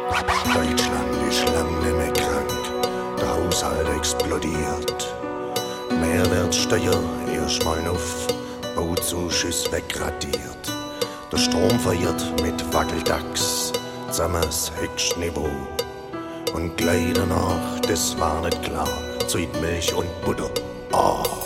Deutschland ist lang nicht mehr krank, der Haushalt explodiert. Mehrwertsteuer erstmal auf, Bauzuschuss wegradiert. Der Strom verirrt mit Wackeldachs, zusammen das höchste Niveau. Und gleich danach, das war nicht klar, Zeit Milch und Butter. Ah.